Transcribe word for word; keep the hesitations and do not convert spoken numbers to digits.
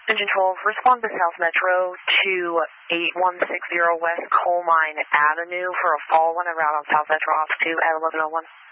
Engine twelve, respond to South Metro to eight one six zero West Coal Mine Avenue for a fall one en route on South Metro off two at eleven oh one.